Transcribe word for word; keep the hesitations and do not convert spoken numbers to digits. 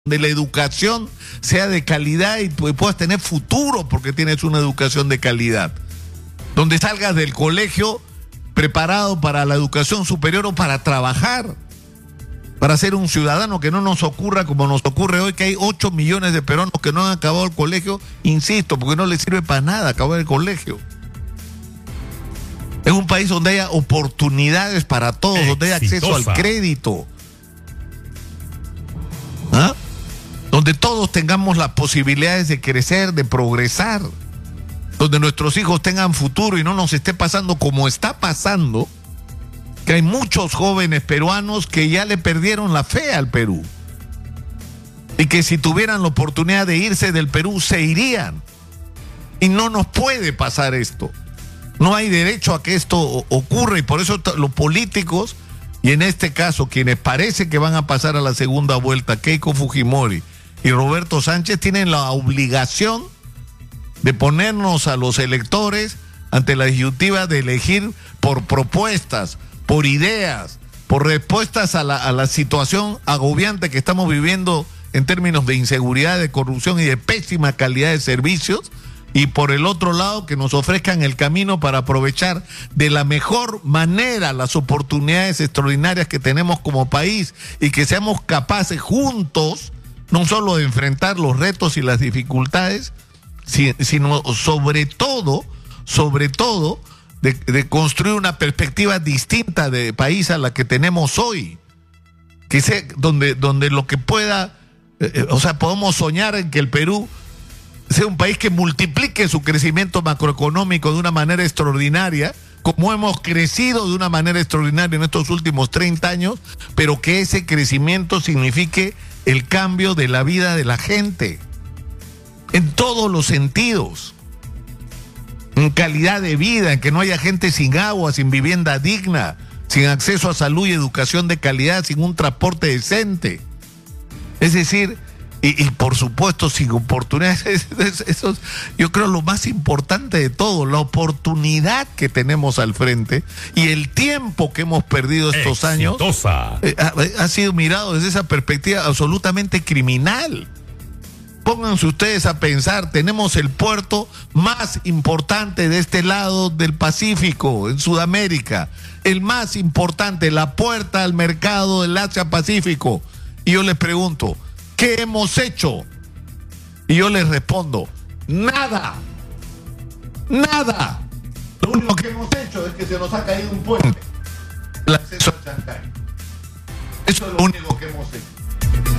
donde la educación sea de calidad y puedas tener futuro porque tienes una educación de calidad, donde salgas del colegio preparado para la educación superior o para trabajar, para ser un ciudadano, que no nos ocurra como nos ocurre hoy, que hay ocho millones de peruanos que no han acabado el colegio, insisto, porque no les sirve para nada acabar el colegio. Es un país donde haya oportunidades para todos, Exitosa. donde haya acceso al crédito, ¿ah? Donde todos tengamos las posibilidades de crecer, de progresar, donde nuestros hijos tengan futuro y no nos esté pasando como está pasando, que hay muchos jóvenes peruanos que ya le perdieron la fe al Perú y que si tuvieran la oportunidad de irse del Perú se irían, y no nos puede pasar esto. No hay derecho a que esto ocurra, y por eso los políticos, y en este caso quienes parece que van a pasar a la segunda vuelta, Keiko Fujimori y Roberto Sánchez, tienen la obligación de ponernos a los electores ante la disyuntiva de elegir por propuestas, por ideas, por respuestas a la, a la situación agobiante que estamos viviendo en términos de inseguridad, de corrupción y de pésima calidad de servicios, y por el otro lado que nos ofrezcan el camino para aprovechar de la mejor manera las oportunidades extraordinarias que tenemos como país, y que seamos capaces juntos no solo de enfrentar los retos y las dificultades, sino sobre todo, sobre todo, de, de construir una perspectiva distinta de país a la que tenemos hoy, que sea donde, donde lo que pueda, eh, o sea, podemos soñar en que el Perú sea un país que multiplique su crecimiento macroeconómico de una manera extraordinaria, como hemos crecido de una manera extraordinaria en estos últimos treinta años, pero que ese crecimiento signifique el cambio de la vida de la gente, en todos los sentidos, en calidad de vida, en que no haya gente sin agua, sin vivienda digna, sin acceso a salud y educación de calidad, sin un transporte decente. Es decir, y, y por supuesto sin oportunidades. Eso es, yo creo, lo más importante de todo, la oportunidad que tenemos al frente y el tiempo que hemos perdido estos Exitosa. años eh, ha, ha sido mirado desde esa perspectiva absolutamente criminal. Pónganse ustedes a pensar, tenemos el puerto más importante de este lado del Pacífico, en Sudamérica, el más importante, la puerta al mercado del Asia-Pacífico, y yo les pregunto, ¿qué hemos hecho? Y yo les respondo, nada, nada. Lo único que hemos hecho es que se nos ha caído un puente, el acceso a Chancay. Eso es lo único que hemos hecho.